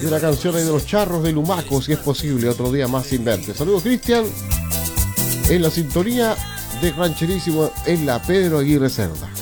Y una canción ahí de los Charros de Lumaco, si es posible, otro día más sin verte. Saludos, Cristian, en la sintonía de Rancherísimo en la Pedro Aguirre Cerda.